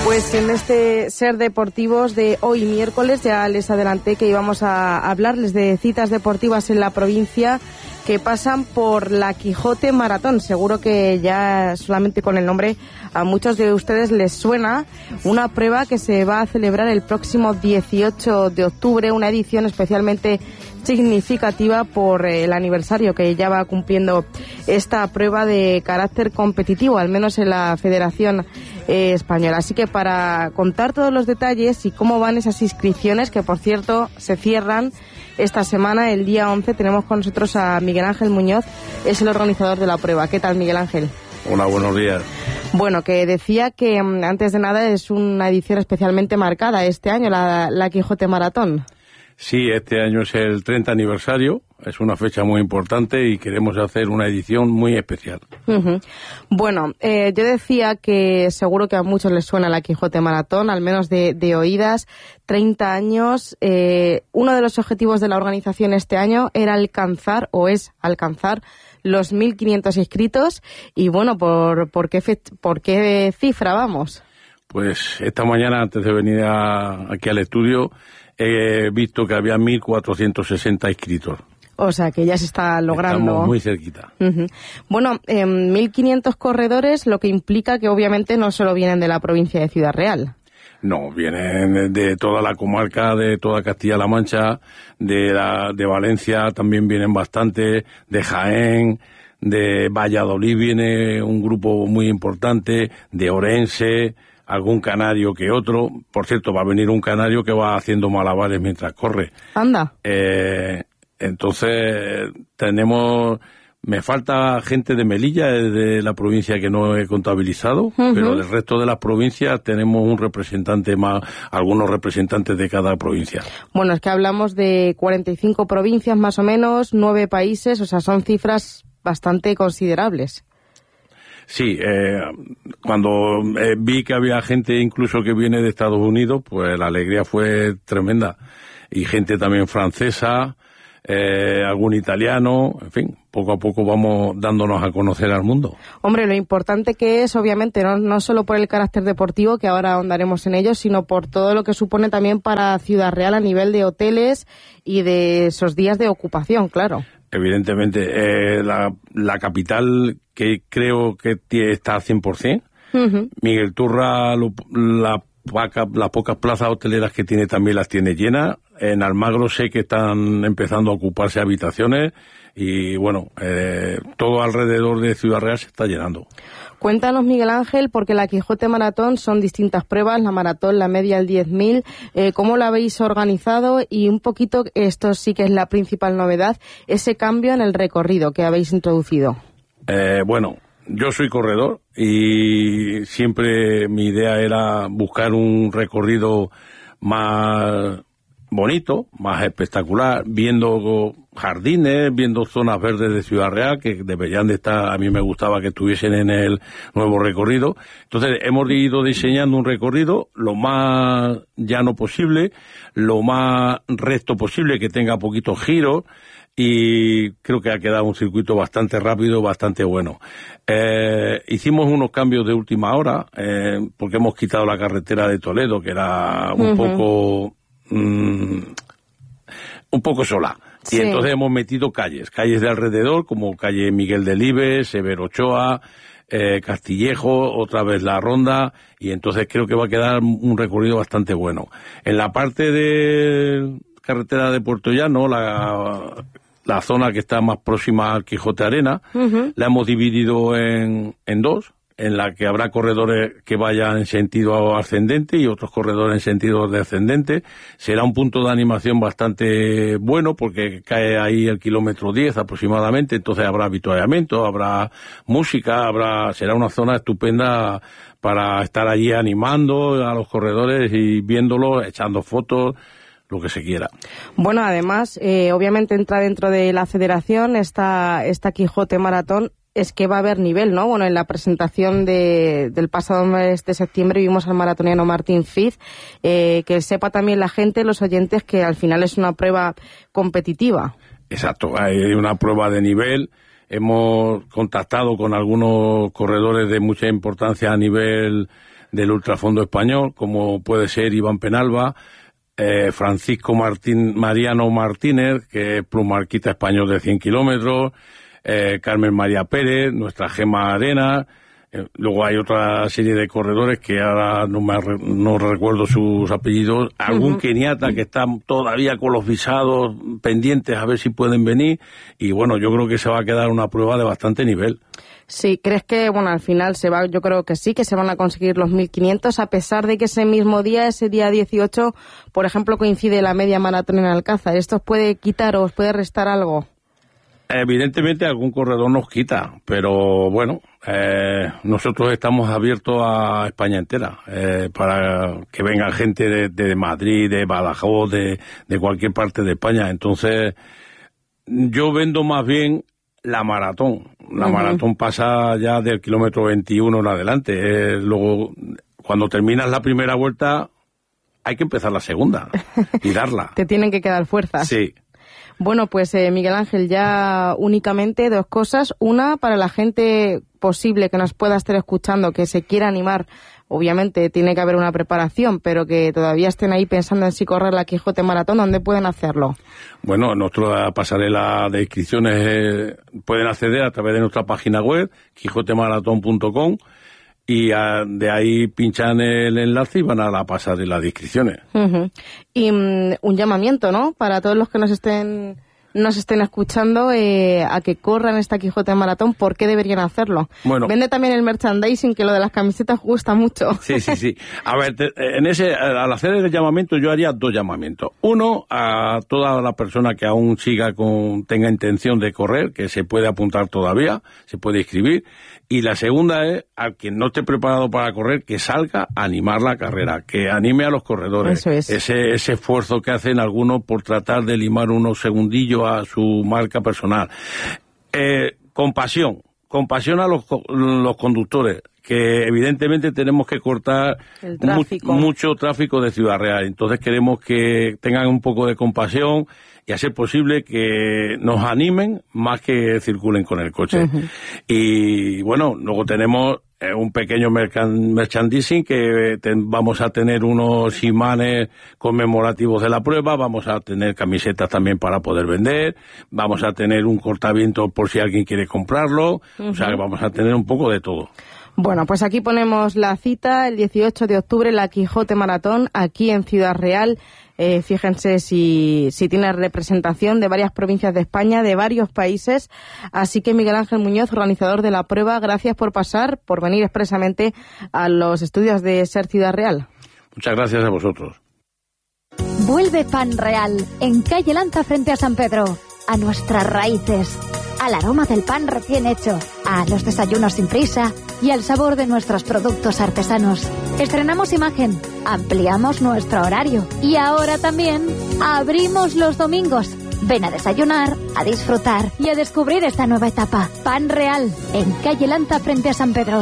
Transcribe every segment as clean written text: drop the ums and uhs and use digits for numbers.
Pues en este Ser Deportivos de hoy miércoles ya les adelanté que íbamos a hablarles de citas deportivas en la provincia que pasan por la Quijote Maratón. Seguro que ya solamente con el nombre a muchos de ustedes les suena. Una prueba que se va a celebrar el próximo 18 de octubre, una edición especialmente significativa por el aniversario que ya va cumpliendo esta prueba de carácter competitivo, al menos en la Federación Española. Así que para contar todos los detalles y cómo van esas inscripciones, que por cierto se cierran esta semana, el día 11, tenemos con nosotros a Miguel Ángel Muñoz, es el organizador de la prueba. ¿Qué tal, Miguel Ángel? Hola, buenos días. Bueno, que decía que antes de nada es una edición especialmente marcada este año, la Quijote Maratón. Sí, este año es el 30 aniversario, es una fecha muy importante y queremos hacer una edición muy especial. Uh-huh. Bueno, yo decía que seguro que a muchos les suena la Quijote Maratón, al menos de oídas, 30 años. Uno de los objetivos de la organización este año era alcanzar los 1.500 inscritos. Y bueno, ¿por qué cifra vamos? Pues esta mañana, antes de venir aquí al estudio, he visto que había 1.460 inscritos. O sea, que ya se está logrando. Estamos muy cerquita. Uh-huh. Bueno, 1.500 corredores, lo que implica que obviamente no solo vienen de la provincia de Ciudad Real. No, vienen de toda la comarca, de toda Castilla-La Mancha, de Valencia también vienen bastante, de Jaén, de Valladolid viene un grupo muy importante, de Orense, algún canario que otro. Por cierto, va a venir un canario que va haciendo malabares mientras corre. Anda. Entonces, me falta gente de Melilla, de la provincia que no he contabilizado, uh-huh. Pero del resto de las provincias tenemos un representante más, algunos representantes de cada provincia. Bueno, es que hablamos de 45 provincias más o menos, 9 países, o sea, son cifras bastante considerables. Sí, cuando vi que había gente incluso que viene de Estados Unidos, pues la alegría fue tremenda. Y gente también francesa, algún italiano, en fin, poco a poco vamos dándonos a conocer al mundo. Hombre, lo importante que es, obviamente, no solo por el carácter deportivo, que ahora ahondaremos en ello, sino por todo lo que supone también para Ciudad Real a nivel de hoteles y de esos días de ocupación, claro. Evidentemente, la capital, que creo que está al 100%, uh-huh. Miguel Turra, las pocas plazas hoteleras que tiene también las tiene llenas. En Almagro sé que están empezando a ocuparse habitaciones y bueno, todo alrededor de Ciudad Real se está llenando. Cuéntanos, Miguel Ángel, porque la Quijote Maratón son distintas pruebas, la maratón, la media, el 10.000, ¿cómo lo habéis organizado? Y un poquito, esto sí que es la principal novedad, ese cambio en el recorrido que habéis introducido. Bueno, yo soy corredor y siempre mi idea era buscar un recorrido más bonito, más espectacular, viendo jardines, viendo zonas verdes de Ciudad Real que deberían de estar, a mí me gustaba que estuviesen en el nuevo recorrido. Entonces hemos ido diseñando un recorrido lo más llano posible, lo más recto posible, que tenga poquitos giros, y creo que ha quedado un circuito bastante rápido, bastante bueno. Hicimos unos cambios de última hora, porque hemos quitado la carretera de Toledo, que era un poco sola. Sí. Y entonces hemos metido calles de alrededor, como calle Miguel Delibes, Severo Ochoa, Castillejo, otra vez La Ronda, y entonces creo que va a quedar un recorrido bastante bueno. En la parte de carretera de Puerto Llano, la zona que está más próxima al Quijote Arena, uh-huh. La hemos dividido en dos, en la que habrá corredores que vayan en sentido ascendente y otros corredores en sentido descendente. Será un punto de animación bastante bueno porque cae ahí el kilómetro 10 aproximadamente, entonces habrá avituallamiento, habrá música, será una zona estupenda para estar allí animando a los corredores y viéndolos, echando fotos, lo que se quiera. Bueno, además, obviamente entra dentro de la federación esta Quijote Maratón. Es que va a haber nivel, ¿no? Bueno, en la presentación del pasado mes de septiembre vimos al maratoniano Martín Fiz, que sepa también la gente, los oyentes, que al final es una prueba competitiva. Exacto, hay una prueba de nivel. Hemos contactado con algunos corredores de mucha importancia a nivel del ultrafondo español, como puede ser Iván Penalba, Francisco Mariano Martínez, que es plumarquista español de 100 kilómetros, Carmen María Pérez, nuestra Gema Arena. Luego hay otra serie de corredores que ahora no recuerdo sus apellidos, algún keniata que están todavía con los visados pendientes a ver si pueden venir, y bueno, yo creo que se va a quedar una prueba de bastante nivel. Sí, ¿crees que, bueno, al final yo creo que sí, que se van a conseguir los 1.500, a pesar de que ese mismo día, ese día 18, por ejemplo, coincide la media maratón en Alcázar? ¿Esto os puede quitar o os puede restar algo? Evidentemente algún corredor nos quita, pero bueno, nosotros estamos abiertos a España entera, para que venga gente de Madrid, de Badajoz, de cualquier parte de España. Entonces, yo vendo más bien la maratón. La maratón pasa ya del kilómetro 21 en adelante. Luego, cuando terminas la primera vuelta, hay que empezar la segunda y darla. Te tienen que quedar fuerzas. Sí. Bueno, pues Miguel Ángel, ya únicamente 2 cosas. Una, para la gente posible que nos pueda estar escuchando, que se quiera animar, obviamente tiene que haber una preparación, pero que todavía estén ahí pensando en si correr la Quijote Maratón, ¿dónde pueden hacerlo? Bueno, nuestra pasarela de inscripciones pueden acceder a través de nuestra página web, quijotemaraton.com, y de ahí pinchan el enlace y van a la pasarela de inscripciones. Y un llamamiento, ¿no?, para todos los que nos estén escuchando, a que corran esta Quijote Maratón. ¿Por qué deberían hacerlo? Bueno, vende también el merchandising, que lo de las camisetas gusta mucho. Sí. A ver, al hacer el llamamiento yo haría 2 llamamientos. Uno, a toda la persona que aún tenga intención de correr, que se puede apuntar todavía, se puede inscribir. Y la segunda es, a quien no esté preparado para correr, que salga a animar la carrera, que anime a los corredores. Eso es. Ese esfuerzo que hacen algunos por tratar de limar unos segundillos a su marca personal. Compasión a los conductores, que evidentemente tenemos que cortar mucho tráfico de Ciudad Real. Entonces queremos que tengan un poco de compasión y a ser posible que nos animen más que circulen con el coche. Y bueno, luego tenemos un pequeño merchandising, que vamos a tener unos imanes conmemorativos de la prueba, vamos a tener camisetas también para poder vender, vamos a tener un cortavientos por si alguien quiere comprarlo, o sea que vamos a tener un poco de todo. Bueno, pues aquí ponemos la cita, el 18 de octubre, la Quijote Maratón, aquí en Ciudad Real. Fíjense si tiene representación de varias provincias de España, de varios países. Así que Miguel Ángel Muñoz, organizador de la prueba, gracias por venir expresamente a los estudios de SER Ciudad Real. Muchas gracias a vosotros. Vuelve Pan Real, en calle Lanza frente a San Pedro, a nuestras raíces, al aroma del pan recién hecho, a los desayunos sin prisa y al sabor de nuestros productos artesanos. Estrenamos imagen, ampliamos nuestro horario y ahora también abrimos los domingos. Ven a desayunar, a disfrutar y a descubrir esta nueva etapa. Pan Real, en calle Lanza frente a San Pedro.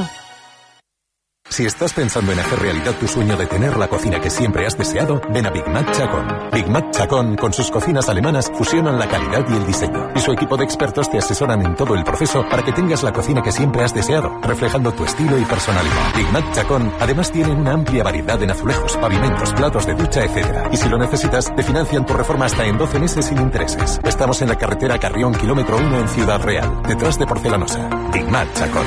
Si estás pensando en hacer realidad tu sueño de tener la cocina que siempre has deseado, ven a Big Mac Chacón. Big Mac Chacón, con sus cocinas alemanas, fusionan la calidad y el diseño. Y su equipo de expertos te asesoran en todo el proceso para que tengas la cocina que siempre has deseado, reflejando tu estilo y personalidad. Big Mac Chacón además tienen una amplia variedad en azulejos, pavimentos, platos de ducha, etc. Y si lo necesitas, te financian tu reforma hasta en 12 meses sin intereses. Estamos en la carretera Carrión, kilómetro 1 en Ciudad Real, detrás de Porcelanosa. Big Mac Chacón.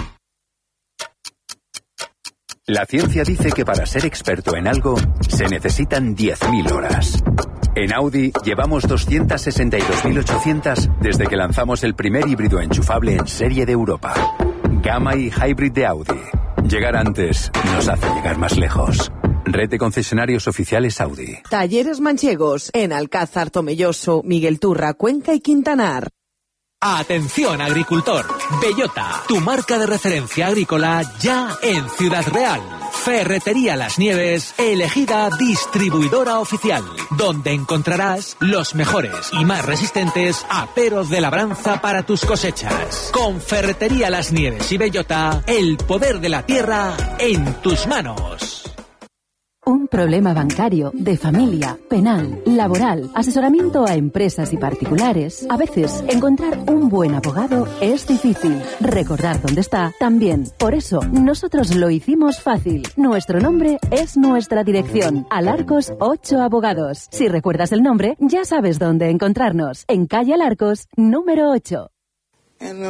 La ciencia dice que para ser experto en algo se necesitan 10.000 horas. En Audi llevamos 262.800 desde que lanzamos el primer híbrido enchufable en serie de Europa. Gamma y Hybrid de Audi. Llegar antes nos hace llegar más lejos. Red de concesionarios oficiales Audi. Talleres Manchegos en Alcázar, Tomelloso, Miguel Turra, Cuenca y Quintanar. Atención agricultor, Bellota, tu marca de referencia agrícola ya en Ciudad Real. Ferretería Las Nieves, elegida distribuidora oficial, donde encontrarás los mejores y más resistentes aperos de labranza para tus cosechas. Con Ferretería Las Nieves y Bellota, el poder de la tierra en tus manos. Un problema bancario, de familia, penal, laboral, asesoramiento a empresas y particulares. A veces, encontrar un buen abogado es difícil. Recordar dónde está también. Por eso, nosotros lo hicimos fácil. Nuestro nombre es nuestra dirección. Alarcos 8 Abogados. Si recuerdas el nombre, ya sabes dónde encontrarnos. En calle Alarcos, número 8.